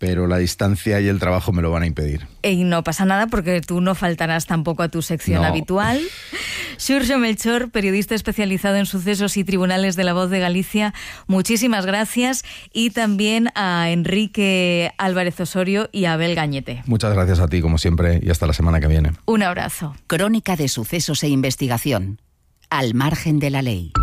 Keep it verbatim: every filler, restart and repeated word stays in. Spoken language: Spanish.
pero la distancia y el trabajo me lo van a impedir. Y no pasa nada porque tú no faltarás tampoco a tu sección no. habitual. Xurxo Melchor, periodista especializado en sucesos y tribunales de La Voz de Galicia, muchísimas gracias. Y también a Enrique Álvarez Osorio y a Abel Gañete. Muchas gracias a ti, como siempre, y hasta la semana que viene. Un abrazo. Crónica de sucesos e investigación. Al margen de la ley.